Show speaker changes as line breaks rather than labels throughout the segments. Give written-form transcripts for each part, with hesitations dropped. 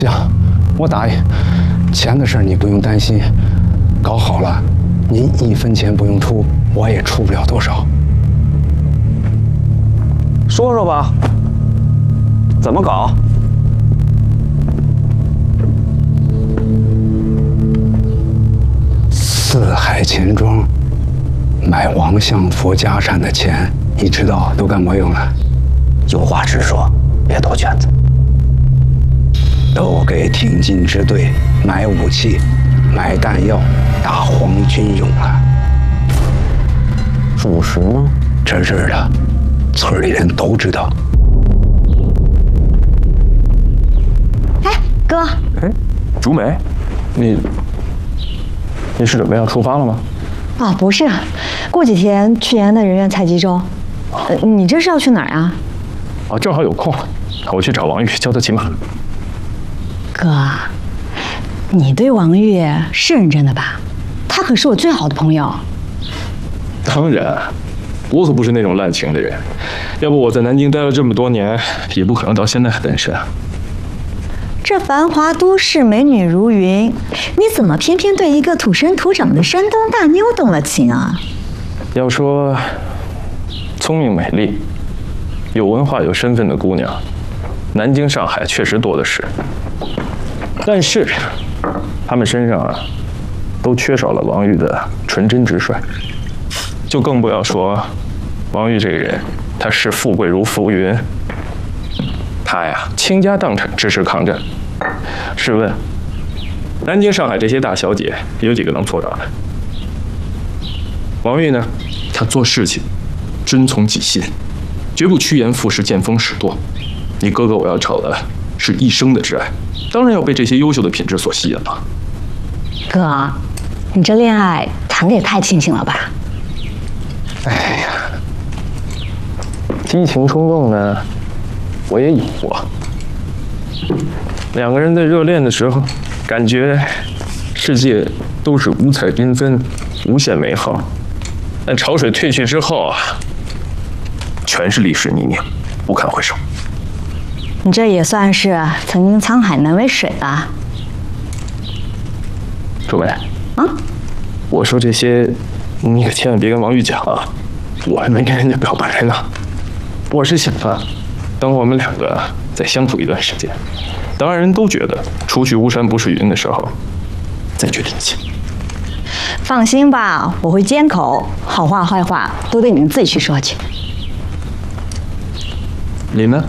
行，我答应。钱的事儿你不用担心，搞好了，您1分钱不用出，我也出不了多少。
说说吧，怎么搞？
四海钱庄买王相佛家产的钱，你知道都干嘛用了？
有话直说，别兜圈子。
都给挺进支队买武器、买弹药，打皇军用了。
属实吗？
这事儿的，村里人都知道。
哎，哥。
哎，竹美，你是准备要出发了吗？
哦，不是，过几天去延安的人员采集中。你这是要去哪儿啊？
哦，正好有空，我去找王玉，教他骑马。
哥，你对王玉是认真的吧？他可是我最好的朋友。
当然，我可不是那种滥情的人，要不我在南京待了这么多年，也不可能到现在还单身啊。
这繁华都市，美女如云，你怎么偏偏对一个土生土长的山东大妞动了情啊？
要说聪明美丽、有文化有身份的姑娘，南京、上海确实多的是。但是，她们身上啊，都缺少了王玉的纯真直率。就更不要说王玉这个人，他视富贵如浮云。他呀，倾家荡产支持抗战。试问，南京、上海这些大小姐，有几个能做到的？王玉呢，他做事情遵从己心，绝不趋炎附势、见风使舵。你哥哥我要找的是一生的挚爱，当然要被这些优秀的品质所吸引了。
哥，你这恋爱谈得也太庆幸了吧？
哎呀，激情冲动呢，我也有过。两个人在热恋的时候，感觉世界都是五彩缤纷、无限美好。但潮水退去之后啊，全是历史泥泞，不堪回首。
你这也算是曾经沧海难为水了。
朱梅，我说这些，你可千万别跟王玉讲啊，我还没跟人家表白呢。我是想啊，等我们两个再相处一段时间，当然人都觉得除去巫山不是云的时候，再决定一切。
放心吧，我会监口，好话坏话都得你们自己去说去。
你呢？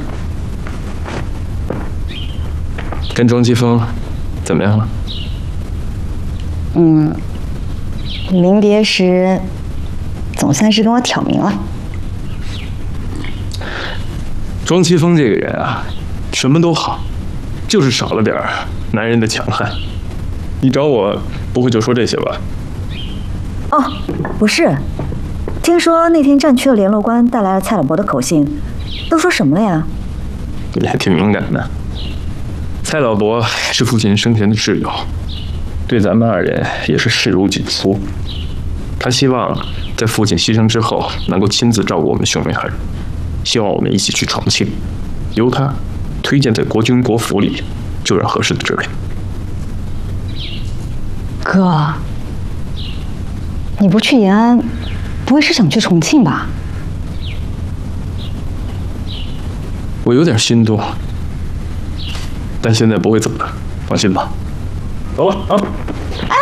跟庄基峰怎么样了？
临别时总算是跟我挑明了。
庄基峰这个人啊，什么都好，就是少了点男人的强悍。你找我不会就说这些吧？
哦，不是，听说那天战区的联络官带来了蔡老伯的口信，都说什么了呀？
你还挺敏感的。蔡老伯是父亲生前的挚友，对咱们二人也是视如己出。他希望在父亲牺牲之后，能够亲自照顾我们兄妹二人，希望我们一起去重庆，由他推荐在国军国府里就任合适的职位。
哥，你不去延安，不会是想去重庆吧？
我有点心动，但现在不会走的，放心吧。走了啊！
哎，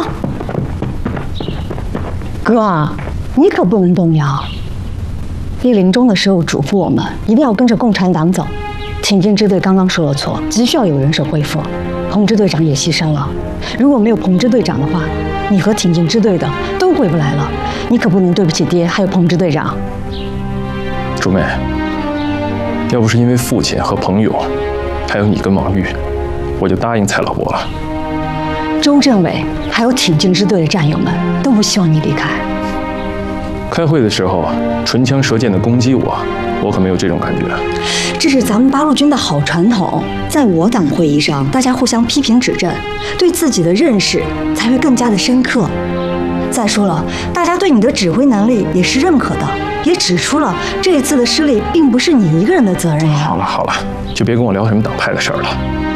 哥，你可不能动摇。叶临终的时候嘱咐我们，一定要跟着共产党走。挺进支队刚刚说了错，急需要有人手恢复。彭支队长也牺牲了，如果没有彭支队长的话，你和挺进支队的都回不来了。你可不能对不起爹，还有彭支队长。
朱妹，要不是因为父亲和彭勇，还有你跟王玉，我就答应蔡老伯了。
周政委还有挺进支队的战友们都不希望你离开。
开会的时候，唇枪舌剑的攻击我，我可没有这种感觉。
这是咱们八路军的好传统，在我党会议上，大家互相批评指正，对自己的认识才会更加的深刻。再说了，大家对你的指挥能力也是认可的，也指出了这一次的失利并不是你一个人的责任呀。
好了，就别跟我聊什么党派的事儿了。